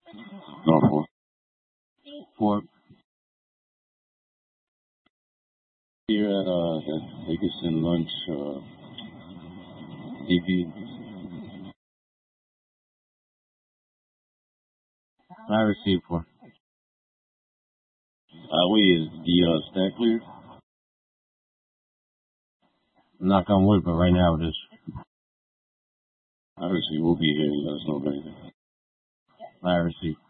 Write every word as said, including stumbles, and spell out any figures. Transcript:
Norfolk. For Here at uh, at Dickinson Lunch, uh, D B. I received for. Uh, wait, is the uh, stack cleared? Knock on wood, but right now it is. I received. We'll be here. You let us know if anything. I received.